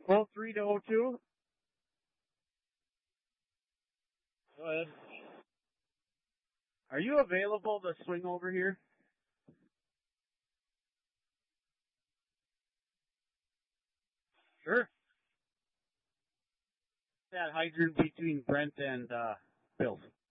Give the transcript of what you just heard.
03 to 02. Go ahead. Are you available to swing over here? Sure. That hydrant between Brent and Bill.